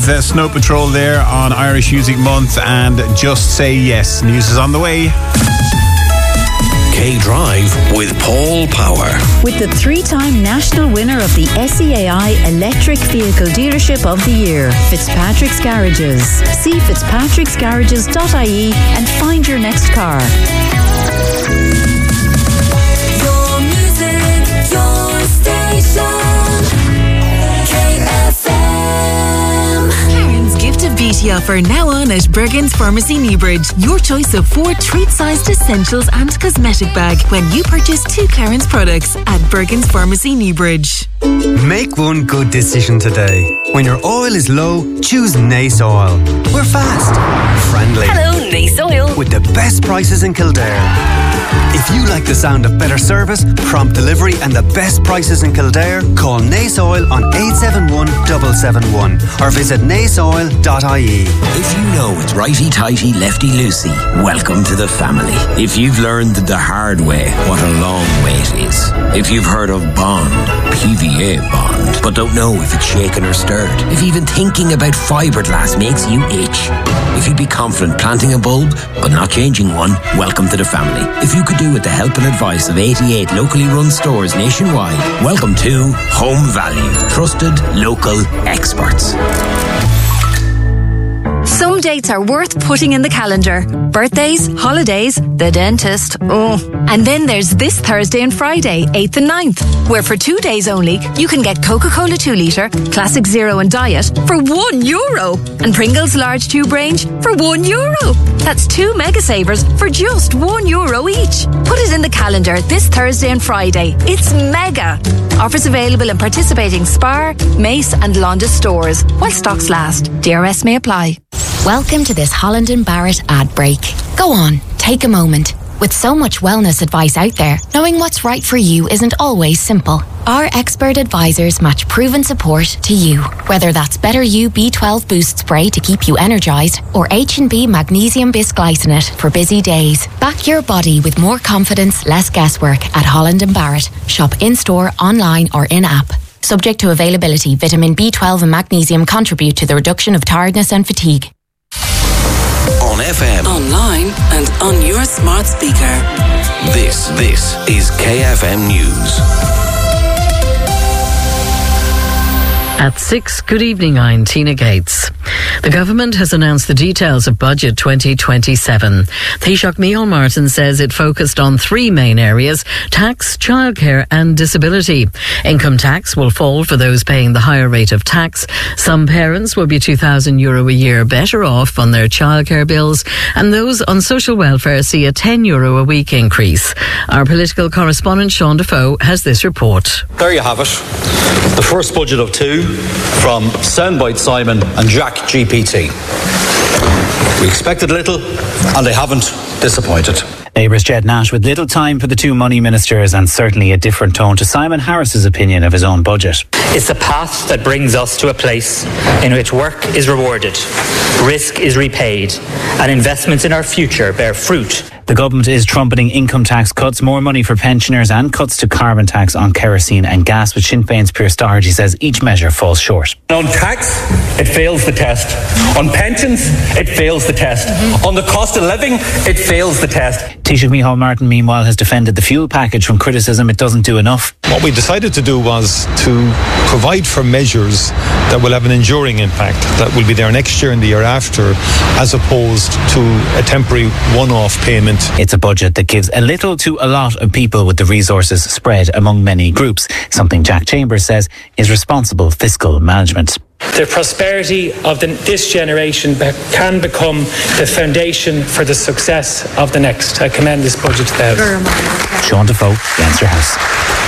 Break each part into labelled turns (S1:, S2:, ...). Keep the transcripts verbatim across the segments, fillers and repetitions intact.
S1: The Snow Patrol there on Irish Music Month and Just Say Yes. News is on the way.
S2: K-Drive with Paul Power.
S3: With the three-time national winner of the S E A I Electric Vehicle Dealership of the Year, Fitzpatrick's Garages. See fitzpatricks garages dot I E and find your next car.
S4: Your music, your station. K F M.
S5: Karen's Gift of Beauty offer now on at Bergen's Pharmacy Newbridge. Your choice of four treat-sized essentials and cosmetic bag when you purchase two Karen's products at Bergen's Pharmacy Newbridge.
S6: Make one good decision today. When your oil is low, choose Nace Oil. We're fast, friendly.
S5: Hello, Nace Oil.
S6: With the best prices in Kildare. If you like the sound of better service, prompt delivery and the best prices in Kildare, call Nace Oil on eight seven one seven seven one or visit nace oil dot I E.
S2: If you know it's righty-tighty, lefty-loosey, welcome to the family. If you've learned the hard way what a long way it is. If you've heard of Bond, P V A Bond, but don't know if it's shaken or stirred. If even thinking about fiberglass makes you itch. If you'd be confident planting a bulb, but not changing one, welcome to the family. If you could do with the help and advice of eighty-eight locally run stores nationwide, welcome to Home Value. Trusted local experts.
S3: Some dates are worth putting in the calendar. Birthdays, holidays, the dentist. Oh. And then there's this Thursday and Friday, eighth and ninth, where for two days only, you can get Coca-Cola two litre, Classic Zero and Diet for one euro. And Pringles large tube range for one euro. That's two mega savers for just one euro each. Put it in the calendar this Thursday and Friday. It's mega. Offers available in participating Spar, Mace and Londis stores while stocks last. D R S may apply.
S7: Welcome to this Holland and Barrett ad break. Go on, take a moment. With so much wellness advice out there, knowing what's right for you isn't always simple. Our expert advisors match proven support to you. Whether that's Better You B twelve Boost Spray to keep you energised or H and B Magnesium Bisglycinate for busy days. Back your body with more confidence, less guesswork at Holland and Barrett. Shop in-store, online or in-app. Subject to availability, vitamin B twelve and magnesium contribute to the reduction of tiredness and fatigue.
S2: On F M,
S5: Online and on your smart speaker.
S2: this, this is K F M News.
S8: At six, good evening, I'm Tina Gates. The government has announced the details of Budget twenty twenty-seven. Taoiseach Micheál Martin says it focused on three main areas: tax, childcare and disability. Income tax will fall for those paying the higher rate of tax. Some parents will be two thousand euro a year better off on their childcare bills, and those on social welfare see a ten euro a week increase. Our political correspondent Sean Defoe has this report.
S9: There you have it. The first budget of two from Soundbite Simon and Jack G P T. We expected little and they haven't disappointed.
S10: Labour's Jed Nash with little time for the two money ministers and certainly a different tone to Simon Harris's opinion of his own budget.
S11: It's a path that brings us to a place in which work is rewarded, risk is repaid, and investments in our future bear fruit.
S10: The government is trumpeting income tax cuts, more money for pensioners and cuts to carbon tax on kerosene and gas, but Sinn Féin's Pierce Doherty says each measure falls short.
S12: On tax, it fails the test. On pensions, it fails the test. Mm-hmm. On the cost of living, it fails the test.
S10: Taoiseach Micheál Martin, meanwhile, has defended the fuel package from criticism it doesn't do enough.
S13: What we decided to do was to provide for measures that will have an enduring impact, that will be there next year and the year after, as opposed to a temporary one-off payment.
S10: It's a budget that gives a little to a lot of people with the resources spread among many groups, something Jack Chambers says is responsible fiscal management.
S14: The prosperity of the, this generation be, can become the foundation for the success of the next. I commend this budget to the House.
S10: Sean Defoe, Leinster House.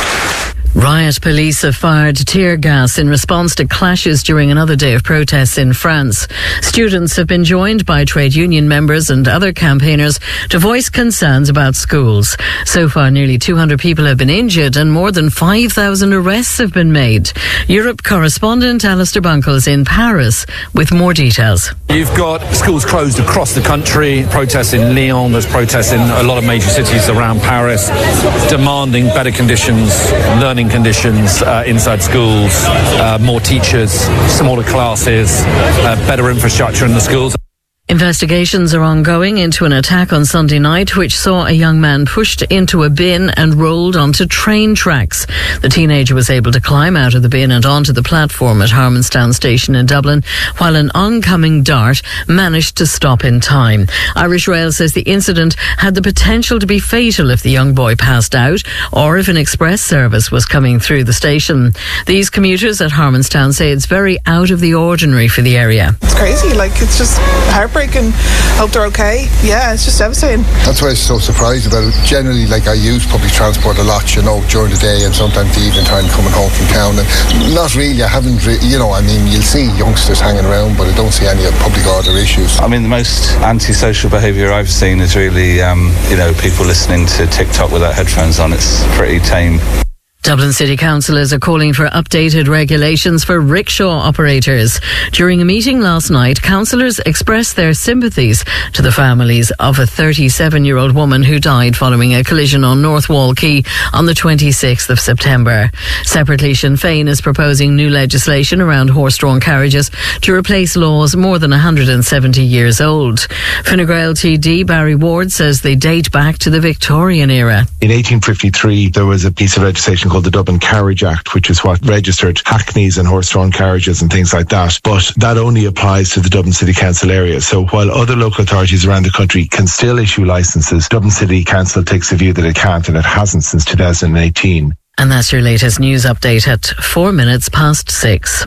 S8: Riot police have fired tear gas in response to clashes during another day of protests in France. Students have been joined by trade union members and other campaigners to voice concerns about schools. So far, nearly two hundred people have been injured and more than five thousand arrests have been made. Europe correspondent Alistair Bunkles in Paris with more details.
S15: You've got schools closed across the country, protests in Lyon, there's protests in a lot of major cities around Paris, demanding better conditions, learning training conditions uh, inside schools, uh, more teachers, smaller classes, uh, better infrastructure in the schools.
S8: Investigations are ongoing into an attack on Sunday night which saw a young man pushed into a bin and rolled onto train tracks. The teenager was able to climb out of the bin and onto the platform at Harmonstown Station in Dublin, while an oncoming Dart managed to stop in time. Irish Rail says the incident had the potential to be fatal if the young boy passed out or if an express service was coming through the station. These commuters at Harmonstown say it's very out of the ordinary for the area.
S16: It's crazy, like it's just heartbreaking. Hope they're okay. Yeah, it's just devastating.
S17: That's why I was so surprised about it. Generally, like, I use public transport a lot, you know, during the day and sometimes the evening time coming home from town. And not really, I haven't, re- you know, I mean, you'll see youngsters hanging around, but I don't see any public order issues.
S18: I mean, the most antisocial behaviour I've seen is really, um, you know, people listening to TikTok without headphones on. It's pretty tame.
S8: Dublin City councillors are calling for updated regulations for rickshaw operators. During a meeting last night, councillors expressed their sympathies to the families of a thirty-seven-year-old woman who died following a collision on North Wall Quay on the twenty-sixth of September. Separately, Sinn Féin is proposing new legislation around horse-drawn carriages to replace laws more than one hundred seventy years old. Fine Gael T D Barry Ward says they date back to the Victorian era.
S19: In eighteen fifty-three, there was a piece of legislation called the Dublin Carriage Act, which is what registered hackneys and horse-drawn carriages and things like that. But that only applies to the Dublin City Council area. So while other local authorities around the country can still issue licences, Dublin City Council takes the view that it can't, and it hasn't since two thousand eighteen.
S8: And that's your latest news update at four minutes past six.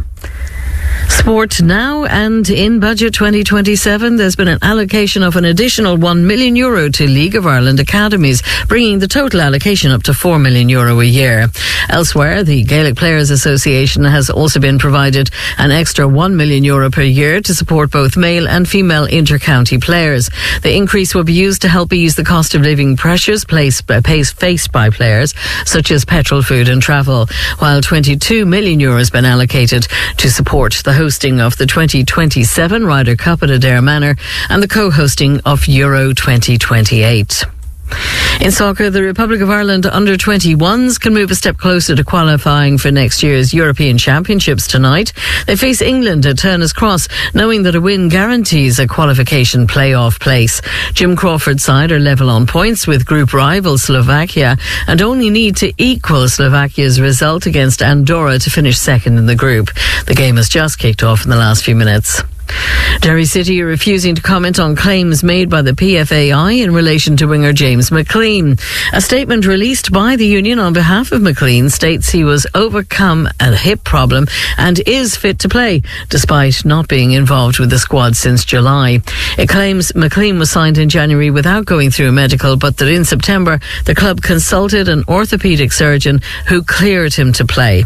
S8: Sport now, and in Budget twenty twenty-seven there's been an allocation of an additional one million euro to League of Ireland academies, bringing the total allocation up to four million euro a year. Elsewhere, the Gaelic Players Association has also been provided an extra one million euro per year to support both male and female inter-county players. The increase will be used to help ease the cost of living pressures placed, faced by players, such as petrol, food and travel, while twenty-two million euro has been allocated to support the hosting of the twenty twenty-seven Ryder Cup at Adare Manor and the co-hosting of Euro twenty twenty-eight. In soccer, the Republic of Ireland under twenty-ones can move a step closer to qualifying for next year's European Championships tonight. They face England at Turner's Cross, knowing that a win guarantees a qualification playoff place. Jim Crawford's side are level on points with group rival Slovakia and only need to equal Slovakia's result against Andorra to finish second in the group. The game has just kicked off in the last few minutes. Derry City are refusing to comment on claims made by the P F A I in relation to winger James McLean. A statement released by the union on behalf of McLean states he was overcome a hip problem and is fit to play, despite not being involved with the squad since July. It claims McLean was signed in January without going through a medical, but that in September the club consulted an orthopaedic surgeon who cleared him to play.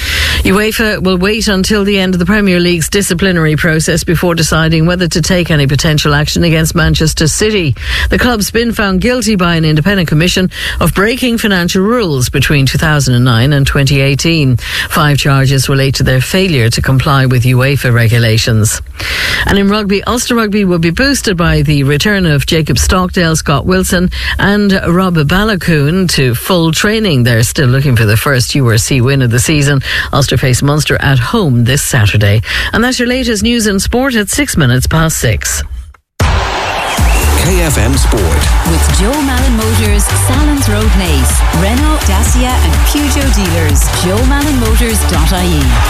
S8: UEFA will wait until the end of the Premier League's disciplinary process before deciding whether to take any potential action against Manchester City. The club's been found guilty by an independent commission of breaking financial rules between two thousand nine and twenty eighteen. Five charges relate to their failure to comply with UEFA regulations. And in rugby, Ulster Rugby will be boosted by the return of Jacob Stockdale, Scott Wilson and Rob Balakoon to full training. They're still looking for the first U R C win of the season. Ulster face Munster at home this Saturday. And that's your latest news and sport at six minutes past six.
S2: K F M Sport.
S20: With Joe Malin Motors, Salons Road Naas, Renault, Dacia and Peugeot dealers. joe malin motors dot I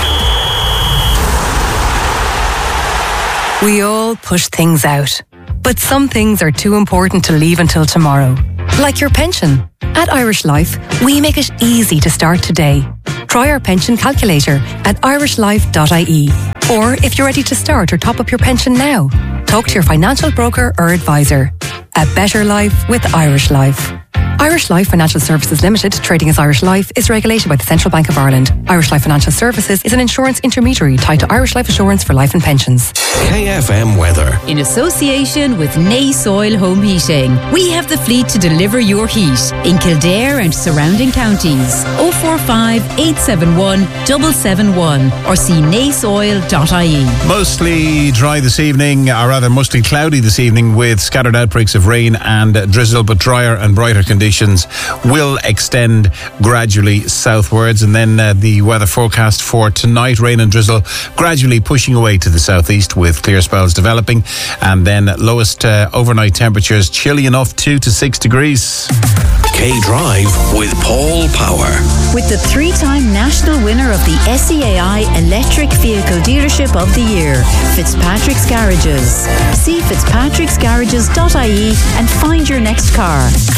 S20: E.
S21: We all push things out, but some things are too important to leave until tomorrow. Like your pension. At Irish Life, we make it easy to start today. Try our pension calculator at irish life dot I E. Or if you're ready to start or top up your pension now, talk to your financial broker or advisor. A better life with Irish Life. Irish Life Financial Services Limited, trading as Irish Life, is regulated by the Central Bank of Ireland. Irish Life Financial Services is an insurance intermediary tied to Irish Life Assurance for life and pensions.
S2: K F M weather.
S20: In association with Naas Oil Home Heating, we have the fleet to deliver your heat in Kildare and surrounding counties. oh four five, eight seven one, seven seven one or see naas oil dot I E.
S1: Mostly dry this evening, or rather mostly cloudy this evening with scattered outbreaks of rain and drizzle, but drier and brighter conditions conditions will extend gradually southwards. And then uh, the weather forecast for tonight, rain and drizzle gradually pushing away to the southeast with clear spells developing. And then lowest uh, overnight temperatures chilly enough, two to six degrees.
S2: K-Drive with Paul Power.
S20: With the three-time national winner of the S E A I Electric Vehicle Dealership of the Year, Fitzpatrick's Garages. See fitzpatricks garages dot I E and find your next car.